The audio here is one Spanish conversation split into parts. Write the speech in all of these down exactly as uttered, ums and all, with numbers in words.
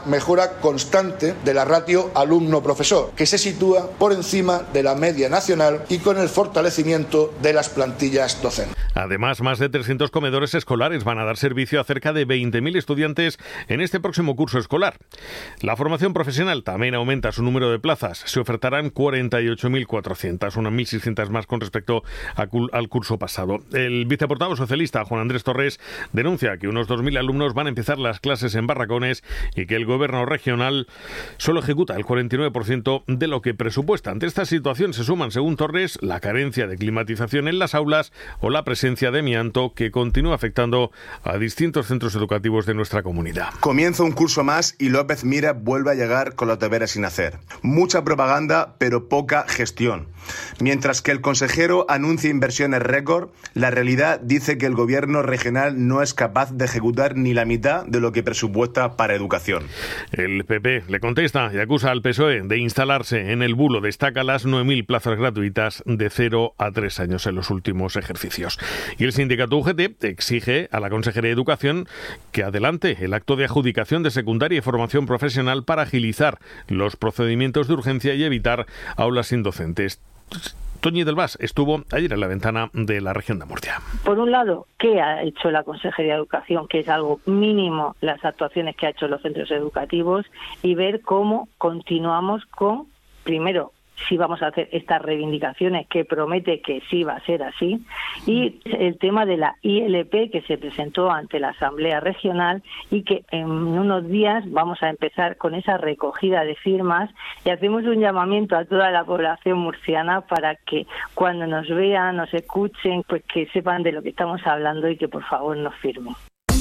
mejora constante de la ratio alumno-profesor, que se sitúa por encima de la media nacional y con el fortalecimiento de las plantillas docentes. Además, más de trescientos comedores escolares van a dar servicio a cerca de veinte mil estudiantes en este próximo curso escolar. La formación profesional también aumenta su número de plazas. Se ofertarán cuarenta y ocho mil cuatrocientas, unas mil seiscientas más con respecto a, al curso pasado. El viceportavoz socialista, Juan Andrés Torres, denuncia que unos dos mil alumnos van a empezar las clases en barracones y que el gobierno regional solo ejecuta el cuarenta y nueve por ciento de lo que presupuesta. Ante esta situación se suman, según Torres, la carencia de climatización en las aulas o la presencia de amianto que continúa afectando a distintos centros educativos de nuestra comunidad. Comienza un curso más y López Miras vuelve a llegar con los deberes sin hacer. Mucha propaganda, pero poca gestión. Mientras que el consejero anuncia inversiones récord, la realidad dice que el gobierno regional no es capaz de ejecutar ni la mitad de lo que presupuesta para educación. El P P le contesta y acusa al P S O E de instalarse en el bulo. Destaca las nueve mil plazas gratuitas de cero a tres años en los últimos ejercicios. Y el sindicato U G T exige a la Consejería de Educación que adelante el acto de adjudicación de secundaria y formación profesional para agilizar los procedimientos de urgencia y evitar aulas sin docentes. Toñi del Vas estuvo ayer en la ventana de la región de Murcia. Por un lado, ¿qué ha hecho la Consejería de Educación? Que es algo mínimo las actuaciones que ha hecho los centros educativos, y ver cómo continuamos con, primero, si vamos a hacer estas reivindicaciones, que promete que sí va a ser así, y el tema de la I L P que se presentó ante la Asamblea Regional y que en unos días vamos a empezar con esa recogida de firmas, y hacemos un llamamiento a toda la población murciana para que cuando nos vean, nos escuchen, pues que sepan de lo que estamos hablando y que por favor nos firmen.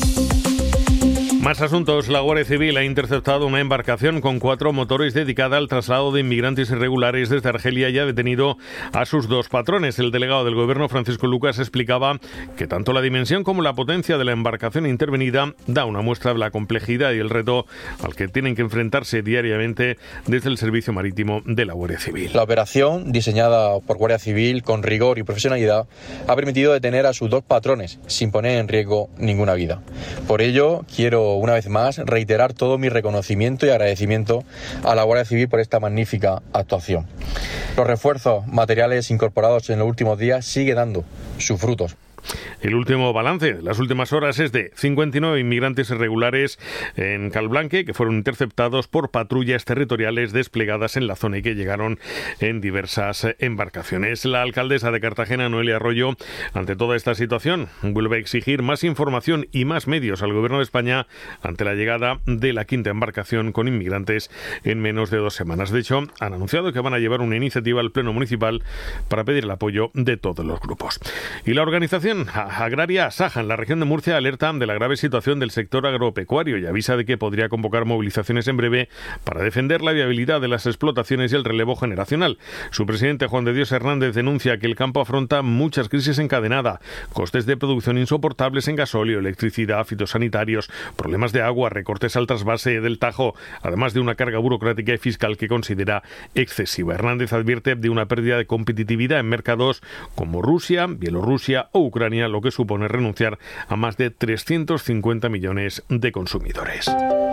Más asuntos. La Guardia Civil ha interceptado una embarcación con cuatro motores dedicada al traslado de inmigrantes irregulares desde Argelia y ha detenido a sus dos patrones. El delegado del Gobierno, Francisco Lucas, explicaba que tanto la dimensión como la potencia de la embarcación intervenida da una muestra de la complejidad y el reto al que tienen que enfrentarse diariamente desde el Servicio Marítimo de la Guardia Civil. La operación, diseñada por Guardia Civil con rigor y profesionalidad, ha permitido detener a sus dos patrones sin poner en riesgo ninguna vida. Por ello, quiero una vez más reiterar todo mi reconocimiento y agradecimiento a la Guardia Civil por esta magnífica actuación. Los refuerzos materiales incorporados en los últimos días siguen dando sus frutos. El último balance de las últimas horas es de cincuenta y nueve inmigrantes irregulares en Calblanque que fueron interceptados por patrullas territoriales desplegadas en la zona y que llegaron en diversas embarcaciones. La alcaldesa de Cartagena, Noelia Arroyo, ante toda esta situación, vuelve a exigir más información y más medios al Gobierno de España ante la llegada de la quinta embarcación con inmigrantes en menos de dos semanas. De hecho, han anunciado que van a llevar una iniciativa al Pleno Municipal para pedir el apoyo de todos los grupos. Y la organización agraria Saja en la región de Murcia alerta de la grave situación del sector agropecuario y avisa de que podría convocar movilizaciones en breve para defender la viabilidad de las explotaciones y el relevo generacional. Su presidente, Juan de Dios Hernández, denuncia que el campo afronta muchas crisis encadenadas, costes de producción insoportables en gasóleo, electricidad, fitosanitarios, problemas de agua, recortes al trasvase del Tajo, además de una carga burocrática y fiscal que considera excesiva. Hernández advierte de una pérdida de competitividad en mercados como Rusia, Bielorrusia o Ucrania, lo que supone renunciar a más de trescientos cincuenta millones de consumidores.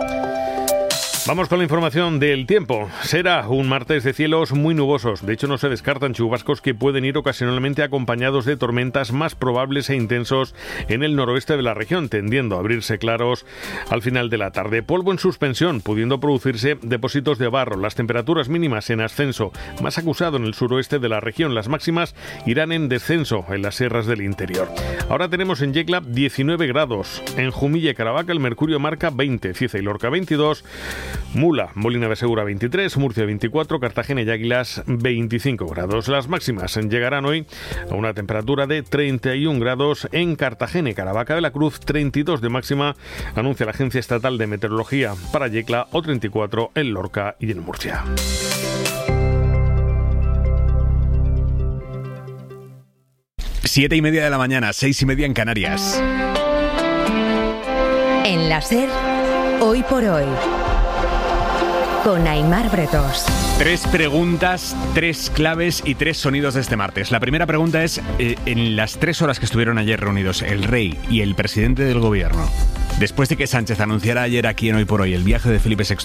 Vamos con la información del tiempo. Será un martes de cielos muy nubosos. De hecho, no se descartan chubascos que pueden ir ocasionalmente acompañados de tormentas más probables e intensos en el noroeste de la región, tendiendo a abrirse claros al final de la tarde. Polvo en suspensión, pudiendo producirse depósitos de barro. Las temperaturas mínimas en ascenso, más acusado en el suroeste de la región. Las máximas irán en descenso en las sierras del interior. Ahora tenemos en Yecla diecinueve grados. En Jumilla y Caravaca el mercurio marca veinte. Cieza y Lorca veintidós. Mula, Molina de Segura veintitrés, Murcia veinticuatro, Cartagena y Águilas veinticinco grados. Las máximas llegarán hoy a una temperatura de treinta y un grados en Cartagena y Caravaca de la Cruz, treinta y dos de máxima, anuncia la Agencia Estatal de Meteorología para Yecla, o treinta y cuatro en Lorca y en Murcia. Siete y media de la mañana, seis y media en Canarias. En la SER, hoy por hoy, con Aimar Bretos. Tres preguntas, tres claves y tres sonidos de este martes. La primera pregunta es, eh, en las tres horas que estuvieron ayer reunidos el rey y el presidente del gobierno, después de que Sánchez anunciara ayer aquí en Hoy por Hoy el viaje de Felipe sexto